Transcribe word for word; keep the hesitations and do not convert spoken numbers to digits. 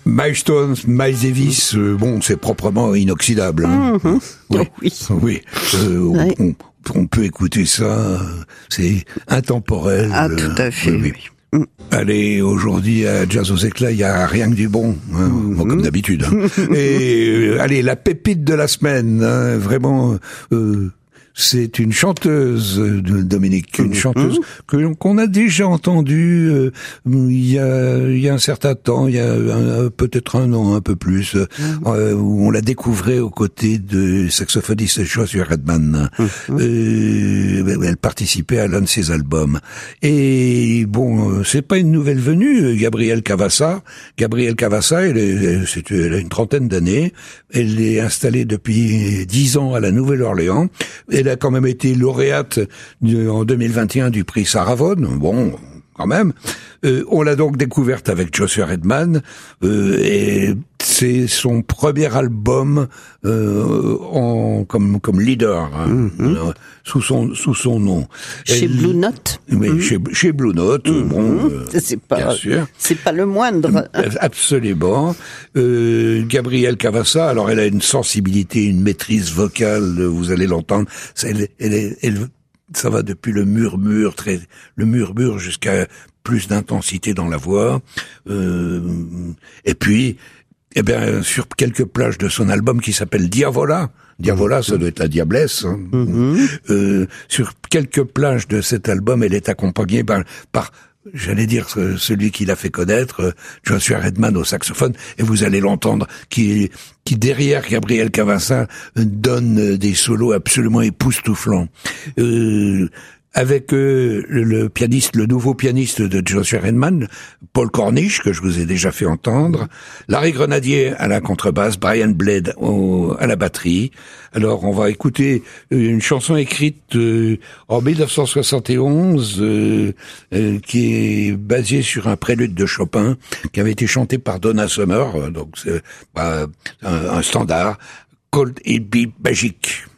Miles Stones, Miles Davis, euh, bon, c'est proprement inoxydable. Hein. Mmh. Oui, Oh, oui. oui. Euh, on, Ouais. on, on peut écouter ça, euh, c'est intemporel. Ah, euh, tout à fait, oui, oui. oui. Mmh. Allez, aujourd'hui à Jazz aux éclats, il y a rien que du bon, hein, Mmh. bon, comme d'habitude. Hein. Et euh, allez, la pépite de la semaine, hein, vraiment. Euh, C'est une chanteuse, euh, Dominique, une chanteuse que qu'on a déjà entendue euh, il y a il y a un certain temps, il y a un, peut-être un an, un peu plus, euh, où on la découvrait aux côtés de saxophoniste Joshua Redman. Euh, elle participait à l'un de ses albums. Et bon, euh, c'est pas une nouvelle venue, Gabrielle Cavassa. Gabrielle Cavassa, elle, est, c'est, elle a une trentaine d'années. Elle est installée depuis dix ans à la Nouvelle-Orléans. Elle a quand même été lauréate de, en deux mille vingt et un du prix Sarah Vaughan. Bon, quand même. Euh, on l'a donc découverte avec Joshua Redman. Euh, et c'est son premier album euh, en comme comme leader, hein, mm-hmm. euh, sous son sous son nom. Chez Elle, Blue Note. Oui, mm-hmm. chez chez Blue Note. Mm-hmm. Bon, euh, c'est pas bien sûr. C'est pas le moindre. Absolument. Euh, Gabrielle Cavassa, alors elle a une sensibilité, une maîtrise vocale. Vous allez l'entendre. Elle, elle, elle, elle ça va depuis le murmure, très le murmure jusqu'à plus d'intensité dans la voix. Euh, et puis, eh bien, sur quelques plages de son album qui s'appelle Diavola, Diavola, ça doit être la diablesse. Hein. Mm-hmm. Euh, sur quelques plages de cet album, elle est accompagnée par, par j'allais dire celui qui l'a fait connaître, Joshua Redman au saxophone, et vous allez l'entendre, qui, qui derrière Gabrielle Cavassa donne des solos absolument époustouflants. Euh, avec euh, le, le pianiste, le nouveau pianiste de Joshua Redman, Paul Cornish, que je vous ai déjà fait entendre, Larry Grenadier à la contrebasse, Brian Blade au, à la batterie. Alors, on va écouter une chanson écrite euh, en dix-neuf cent soixante et onze, euh, euh, qui est basée sur un prélude de Chopin, qui avait été chanté par Donna Summer, donc c'est bah, un, un standard, Cold It Be Magic.